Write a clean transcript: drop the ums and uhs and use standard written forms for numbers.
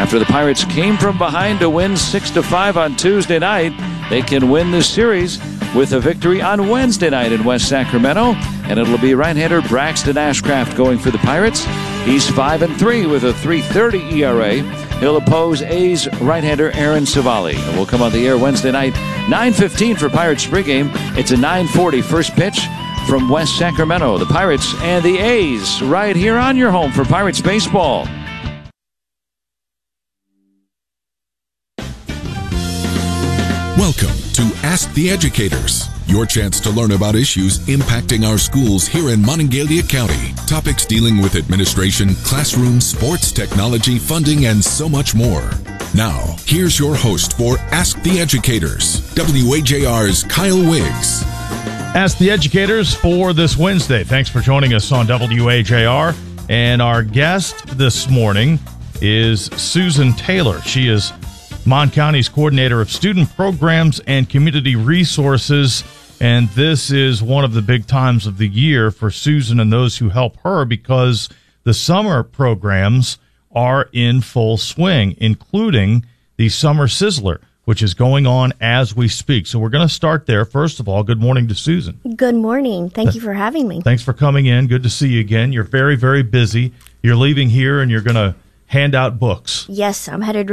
After the Pirates came from behind to win 6-5 on Tuesday night, they can win this series with a victory on Wednesday night in West Sacramento, and it'll be right-hander Braxton Ashcraft going for the Pirates. He's 5-3 with a 3.30 ERA. He'll oppose A's right-hander Aaron Savali. And we'll come on the air Wednesday night, 9:15 for Pirates pregame. It's a 9:40 first pitch from West Sacramento. The Pirates and the A's right here on your home for Pirates baseball. Welcome to Ask the Educators, your chance to learn about issues impacting our schools here in Monongalia County. Topics dealing with administration, classrooms, sports, technology, funding, and so much more. Now, here's your host for Ask the Educators, WAJR's Kyle Wiggs. Ask the Educators for this Wednesday. Thanks for joining us on WAJR. And our guest this morning is Susan Taylor. She is Mon County's Coordinator of Student Programs and Community Resources, and this is one of the big times of the year for Susan and those who help her because the summer programs are in full swing, including the Summer Sizzler, which is going on as we speak. So we're going to start there. First of all, good morning to Susan. Good morning. Thank you for having me. Thanks for coming in. Good to see you again. You're very, very busy. You're leaving here and you're going to hand out books. Yes, I'm headed